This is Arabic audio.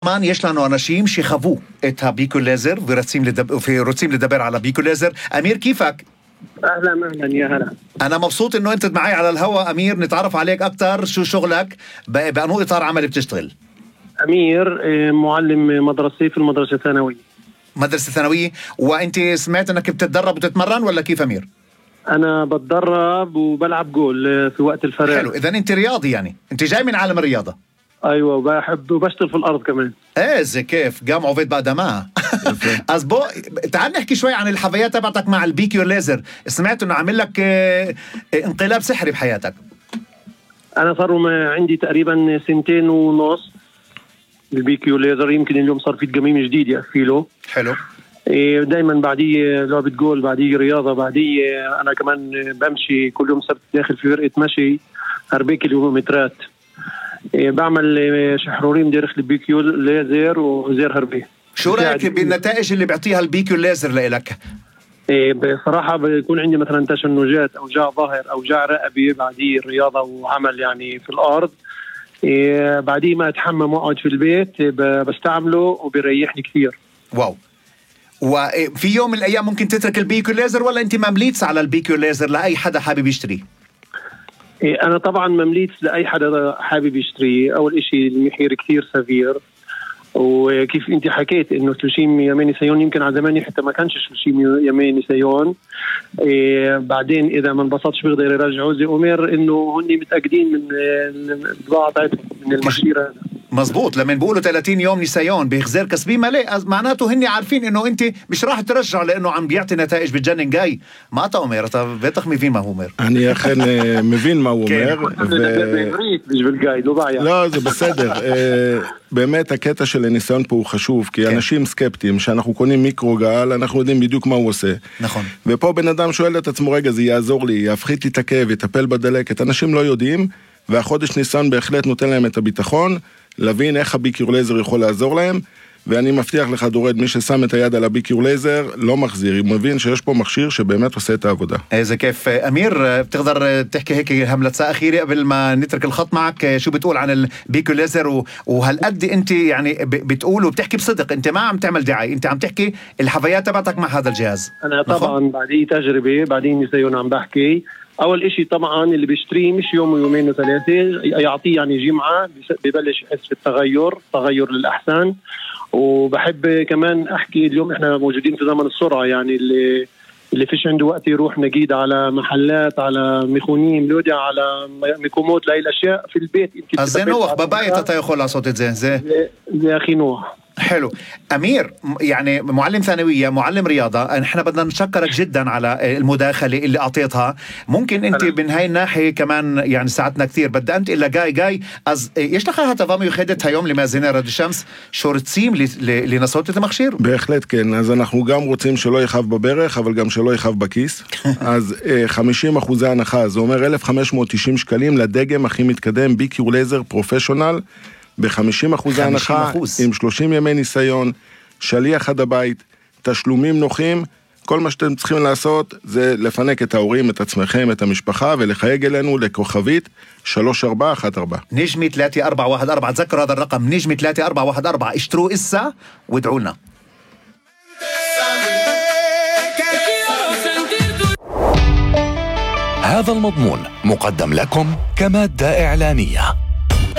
كمان יש לנו אנשים שחוו את הביקור לייזר ורוצים לדבר على بيكو ليزر. أمير كيفك؟ أهلا يا هلا. أنا مبسوط إنه أنت معي على الهواء أمير، نتعرف عليك أكتر. شو شغلك؟ بأنو إطار عمل بتشتغل؟ أمير معلم مدرسي في المدرسة الثانوية. مدرسة ثانوية. وأنت سمعت إنك بتتدرب وتتمرن ولا كيف أمير؟ أنا بتدرب وبلعب جول في وقت الفراغ. حلو، إذن أنت رياضي، يعني أنت جاي من عالم الرياضة. أيوة، بحب وبشتغل في الأرض كمان. إيه زي كيف قام عوفيت بعد ما أصبو. تعال نحكي شوي عن الحفايات تبعتك مع البيكو ليزر. سمعت إنه عامل لك انقلاب سحري بحياتك. أنا صار عندي تقريبا 2.5 سنين بالبيكو ليزر. يمكن اليوم صار في تقميم جديد يقفله. حلو. دايما بعديه لعبة جول، بعديه رياضة، بعديه أنا كمان بمشي كل يوم سبت داخل في فرقة مشي 4 كيلومترات. بعمل شحرورين داخل البيكو ليزر وزير هربي. شو رأيك بالنتائج اللي بيعطيها البيكو ليزر لإلك؟ بصراحة بيكون عندي مثلا تشنجات أوجاع ظهر أوجاع رقبة، بعديه الرياضة وعمل يعني في الأرض. بعديه ما أتحمم وأقعد في البيت بستعمله وبيريحني كثير. واو. وفي يوم من الأيام ممكن تترك البيكو ليزر ولا أنت ممليتس على البيكو ليزر لأي حدا حابب يشتري؟ أنا طبعا ممليتس لأي حدا حابب يشتري. أول إشي المحير كثير سفير، وكيف انت حكيت انه تلوشيم يمين سيون، يمكن على زماني حتى ما كانش تلوشيم يمين سيون. بعدين اذا ما انبسطش بيقدر يرجعوا زي امير، انه هن متاكدين من البضاعه تاعتهم من المشير هذا. مزبوط. لما بيقولوا 30 يوم نسيون بإخزار كسبي مالي، معناته هني عارفين انه انت مش راح ترجع لانه عم بيعطي نتائج بتجنن جاي. ما אתה אומר, אתה בטח מבין מה הוא אומר. אני אכן מבין מה הוא אומר. בעברית בשביל גיא, לא בעיה. לא, זה בסדר. באמת הקטע של הניסיון פה הוא חשוב, כי אנשים סקפטיים, שאנחנו קונים מיקרוגל, אנחנו יודעים בדיוק מה הוא עושה. נכון. ופה בן אדם שואל את עצמו, רגע, זה יעזור לי, יפחית לי את הכאב, יטפל בדלקת. אנשים לא יודעים, והחודש ניסיון בהחלט נותן להם את הביטחון, להבין איך הביקור לייזר יכול לעזור להם, ואני מבטיח לך דורד, מי ששם את היד על הביקור לייזר לא מחזיר, הוא מבין שיש פה מכשיר שבאמת עושה את העבודה. إذا كيف أمير بتقدر تحكي هيك هملة أخيرة قبل ما نترك الخط معك؟ شو بتقول عن البيكو ليزر وهالقد أنت يعني بتقول وبتحكي بصدق، أنت ما عم تعمل دعاية، أنت عم تحكي الحفايات تبعتك مع هذا الجهاز. أنا طبعا بعدين تجربة، بعدين نسيون عم بحكي. أول إشي طبعا اللي بيشتريه مش يوم ويومين وثلاثة، يعطيه يعني جمعة ببلش يحس في تغير للأحسن. وبحب كمان أحكي اليوم إحنا موجودين في زمن السرعة، يعني اللي فيش عنده وقت يروح نجيد على محلات، على ميخونيم لودع، على ميكوموت لأي الأشياء في البيت. אז זה נוח, בבית אתה יכול לעשות את זה. זה הכי נוח. حلو. أمير يعني معلم ثانوية، معلم رياضة، نحن بدنا نشكرك جدا على المداخلة اللي أعطيتها. ممكن أنت من هاي الناحية كمان يعني ساعدنا كثير. بدي أنت إلا جاي יש לך הטבה מיוחדת היום למאזיני רדיו שמס שרוצים לנסות את המכשיר? בהחלט כן. אז אנחנו גם רוצים שלא יחב בברך, אבל גם שלא יחב בכיס. אז 50% הנחה, זה אומר 1,590 שקלים לדגם הכי מתקדם, ביקור לייזר פרופשיונל, ב-50% הנחה, עם 30 ימי ניסיון, שליח עד הבית, תשלומים נוחים. כל מה שאתם צריכים לעשות זה לפנק את ההורים, את עצמכם, את המשפחה, ולחייג אלינו לכוכבית 3414. نجمة 3414. تذكروا هذا الرقم، نجمة 3414. اشتروا إسا وادعوا لنا. هذا المضمون مقدم لكم كمادة إعلانية.